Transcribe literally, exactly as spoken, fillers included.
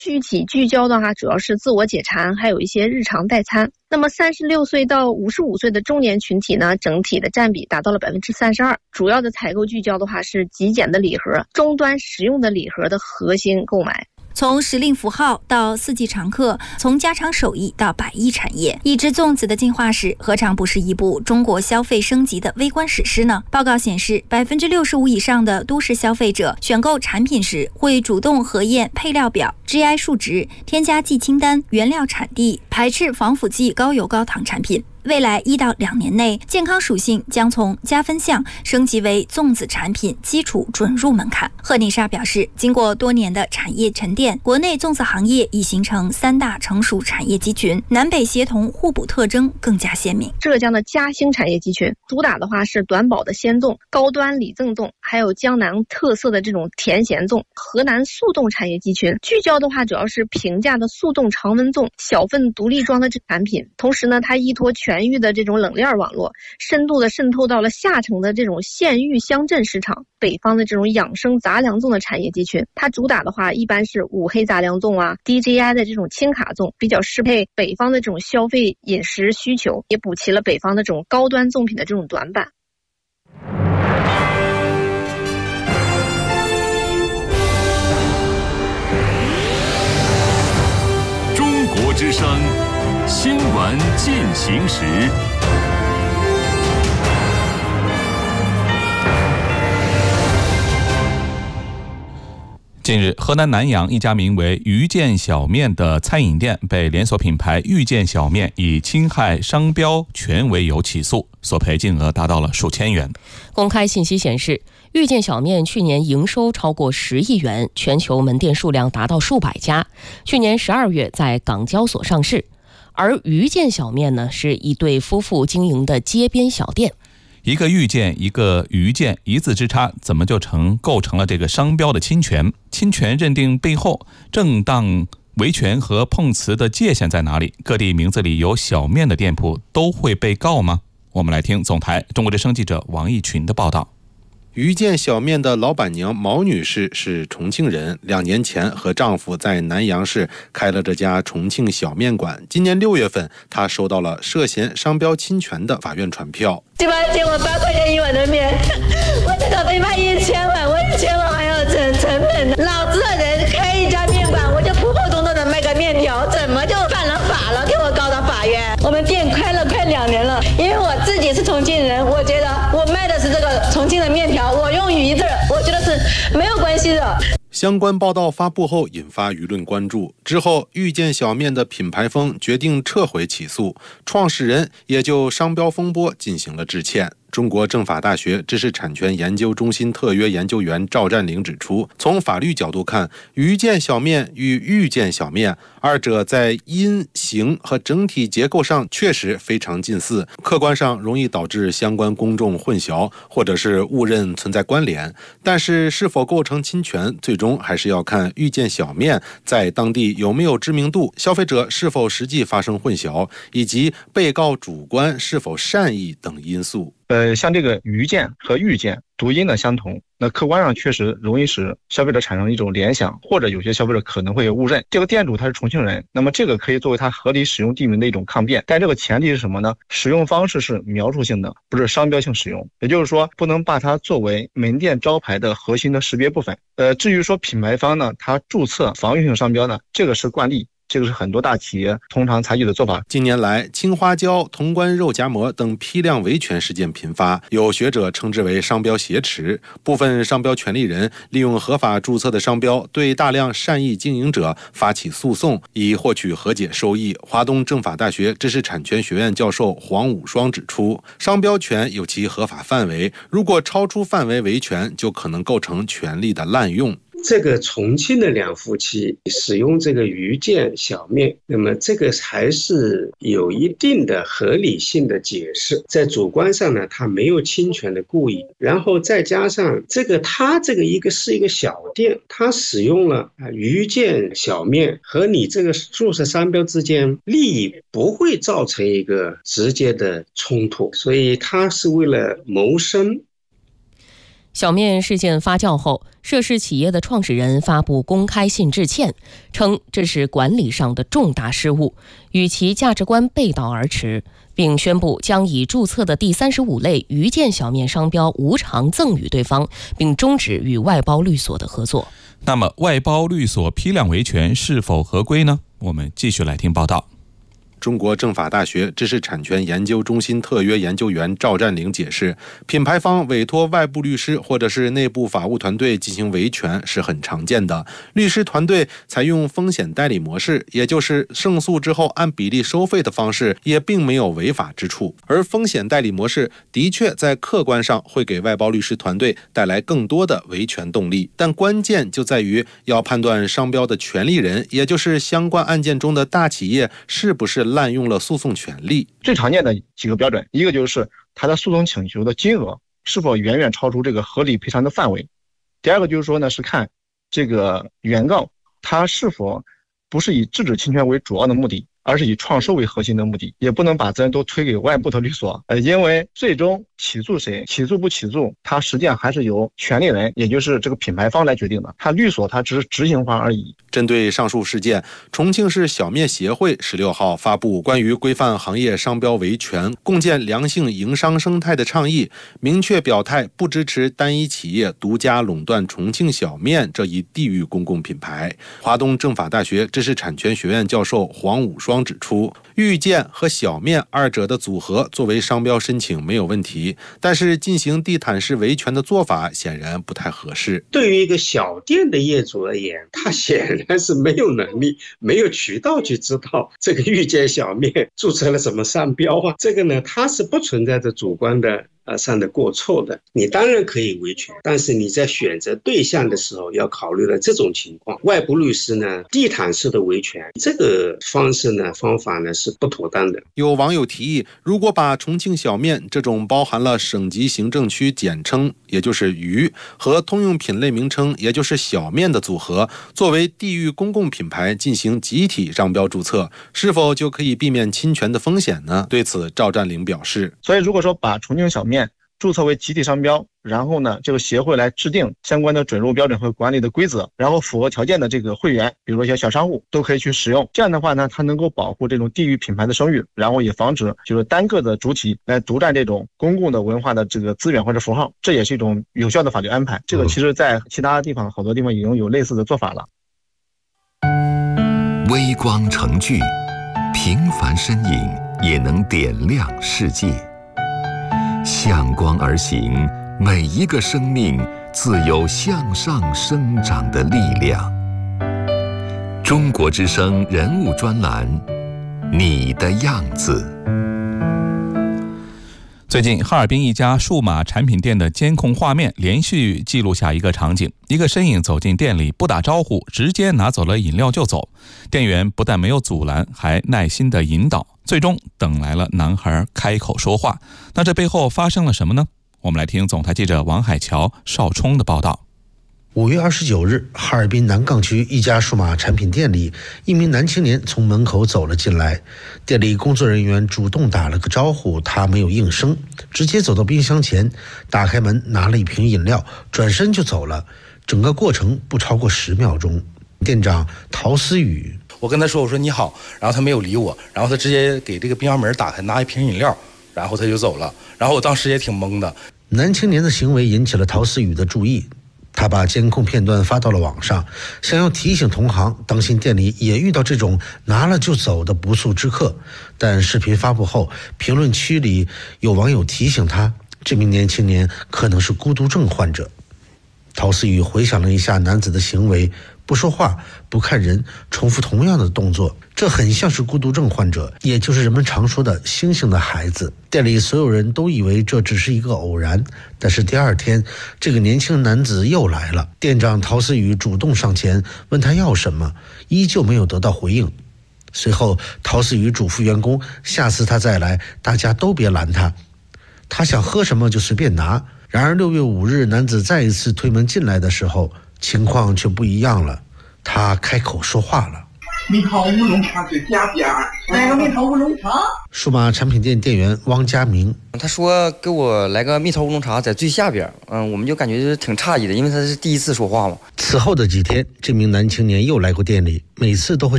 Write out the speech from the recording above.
具体聚焦的话，主要是自我解馋，还有一些日常代餐。那么三十六岁到五十五岁的中年群体呢，整体的占比达到了百分之三十二。主要的采购聚焦的话是极简的礼盒、终端实用的礼盒的核心购买。 从时令符号到四季常客，从家常手艺到百亿产业，一只粽子的进化史何尝不是一部中国消费升级的微观史诗呢？报告显示，百分之六十五以上的都市消费者选购产品时会主动核验配料表、G I 数值、添加剂清单、原料产地，排斥防腐剂、高油高糖产品。未来一到两年内，健康属性将从加分项升级为粽子产品基础准入门槛。贺锦莎表示，经过多年的产业沉淀，国内粽子行业已形成三大成熟产业集群，南北协同互补特征更加鲜明。 浙江的嘉兴产业集群主打的话是短保的鲜粽、高端礼赠粽，还有江南特色的这种甜咸粽。河南速冻产业集群聚焦的话主要是平价的速冻常温粽、小份独立装的产品，同时呢，它依托全全域的这种冷链网络，深度的渗透到了下城的这种县域乡镇市场。北方的这种养生杂粮粽的产业集群，它主打的话一般是五黑杂粮粽啊 D J I 的这种轻卡粽，比较适配北方的这种消费饮食需求，也补齐了北方的这种高端粽品的这种短板。 中国之声新闻进行时。 近日，河南南阳一家名为遇见小面的餐饮店被连锁品牌遇见小面以侵害商标权为由起诉，索赔金额达到了数千元。 公开信息显示，遇见小面去年营收超过十亿元，全球门店数量达到数百家，去年十二月在港交所上市。而遇见小面呢，是一对夫妇经营的街边小店。 一个遇见，一个遇见，一字之差，怎么就成构成了这个商标的侵权？侵权认定背后，正当维权和碰瓷的界限在哪里？各地名字里有小面的店铺都会被告吗？我们来听总台中国之声记者王义群的报道。 遇见小面的老板娘毛女士是重庆人，两年前和丈夫在南阳市开了这家重庆小面馆。今年六月份，她收到了涉嫌商标侵权的法院传票。 对吧？借我八块钱一碗的面，我这个被卖一千万，我一千万还要成成本。老子的人开一家面馆，我就普普通通的卖个面条，怎么就犯了法了？给我告到法院。我们店开了快两年了，因为我自己是重庆人，我觉得我卖的是这个重庆的面条，我用鱼字，我觉得是没有关系的。 相关报道发布后引发舆论关注，之后遇见小面的品牌方决定撤回起诉，创始人也就商标风波进行了致歉。中国政法大学知识产权研究中心特约研究员赵占领指出，从法律角度看，遇见小面与遇见小面二者在音、形和整体结构上确实非常近似，客观上容易导致相关公众混淆或者是误认存在关联。但是是否构成侵权，最终还是要看遇见小面在当地有没有知名度，消费者是否实际发生混淆，以及被告主观是否善意等因素。 呃，像这个遇见和遇见读音的相同，那客观上确实容易使消费者产生一种联想，或者有些消费者可能会有误认。这个店主他是重庆人，那么这个可以作为他合理使用地名的一种抗辩，但这个前提是什么呢？使用方式是描述性的，不是商标性使用，也就是说不能把它作为门店招牌的核心的识别部分。呃，至于说品牌方呢，他注册防御性商标呢，这个是惯例。这个是很多大企业通常采取的做法。 近年来，青花椒、潼关肉夹馍等批量维权事件频发，有学者称之为商标挟持。部分商标权利人利用合法注册的商标，对大量善意经营者发起诉讼，以获取和解收益。华东政法大学知识产权学院教授黄武双指出，商标权有其合法范围，如果超出范围维权，就可能构成权利的滥用。 这个重庆的两夫妻使用这个遇见小面，那么这个还是有一定的合理性的解释，在主观上呢，他没有侵权的故意，然后再加上这个他这个一个是一个小店，他使用了遇见小面和你这个注册商标之间利益不会造成一个直接的冲突，所以他是为了谋生。 小面事件发酵后，涉事企业的创始人发布公开信致歉，称这是管理上的重大失误，与其价值观背道而驰，并宣布将已注册的第三十五类鱼腱小面商标无偿赠与对方，并终止与外包律所的合作。 那么，外包律所批量维权是否合规呢？我们继续来听报道。 中国政法大学知识产权研究中心特约研究员赵占领解释，品牌方委托外部律师或者是内部法务团队进行维权是很常见的。律师团队采用风险代理模式，也就是胜诉之后按比例收费的方式，也并没有违法之处。而风险代理模式的确在客观上会给外包律师团队带来更多的维权动力，但关键就在于要判断商标的权利人，也就是相关案件中的大企业是不是滥用了诉讼权利。 最常见的几个标准，一个就是他的诉讼请求的金额是否远远超出这个合理赔偿的范围，第二个就是说呢，是看这个原告他是否不是以制止侵权为主要的目的，而是以创收为核心的目的，也不能把责任都推给外部的律所，呃，因为最终起诉谁，起诉不起诉，它实际上还是由权利人，也就是这个品牌方来决定的，他律所他只是执行方而已。 针对上述事件，重庆市小面协会十六号发布关于规范行业商标维权、共建良性营商生态的倡议，明确表态不支持单一企业独家垄断重庆小面这一地域公共品牌。华东政法大学知识产权学院教授黄武双指出，遇见和小面二者的组合作为商标申请没有问题，但是进行地毯式维权的做法显然不太合适。 对于一个小店的业主而言，他显然是没有能力、没有渠道去知道这个遇见小面注册了什么商标啊，这个呢，它是不存在着主观的呃上的过错的。你当然可以维权，但是你在选择对象的时候要考虑了这种情况。外部律师呢，地毯式的维权这个方式呢方法呢是不妥当的。 有网友提议，如果把重庆小面这种包含了省级行政区简称也就是渝和通用品类名称也就是小面的组合作为地域公共品牌进行集体商标注册，是否就可以避免侵权的风险呢？对此赵占领表示， 所以如果说把重庆小面注册为集体商标，然后呢，这个协会来制定相关的准入标准和管理的规则，然后符合条件的这个会员，比如说一些小商户都可以去使用。这样的话呢，它能够保护这种地域品牌的声誉，然后也防止就是单个的主体来独占这种公共的文化的这个资源或者符号，这也是一种有效的法律安排。这个其实在其他地方好多地方已经有类似的做法了。 微光成炬，平凡身影也能点亮世界。向光而行，每一个生命自有向上生长的力量。中国之声人物专栏，你的样子。 最近，哈尔滨一家数码产品店的监控画面连续记录下一个场景：一个身影走进店里，不打招呼，直接拿走了饮料就走。店员不但没有阻拦，还耐心地引导，最终等来了男孩开口说话。那这背后发生了什么呢？我们来听总台记者王海桥、邵冲的报道。 五月二十九日，哈尔滨南岗区一家数码产品店里，一名男青年从门口走了进来，店里工作人员主动打了个招呼，他没有应声，直接走到冰箱前，打开门拿了一瓶饮料，转身就走了。整个过程不超过十秒钟。店长陶思宇， 我跟他说，我说你好，然后他没有理我，然后他直接给这个冰箱门打开，拿一瓶饮料，然后他就走了。然后我当时也挺懵的。 男青年的行为引起了陶思宇的注意，他把监控片段发到了网上，想要提醒同行当心店里也遇到这种拿了就走的不速之客。但视频发布后，评论区里有网友提醒他，这名年轻人可能是孤独症患者。陶思宇回想了一下男子的行为，不说话，不看人，重复同样的动作，这很像是孤独症患者，也就是人们常说的星星的孩子。店里所有人都以为这只是一个偶然，但是第二天，这个年轻男子又来了。店长陶思宇主动上前问他要什么，依旧没有得到回应。随后，陶思宇嘱咐员工，下次他再来，大家都别拦他，他想喝什么就随便拿。然而六月五日，男子再一次推门进来的时候，情况却不一样了。他开口说话了： 蜜桃乌龙茶最下边，来个蜜桃乌龙茶。 数码产品店店员汪家明， 他说给我来个蜜桃乌龙茶在最下边，嗯，我们就感觉挺诧异的，因为他是第一次说话嘛。 此后的几天，这名男青年又来过店里，每次都会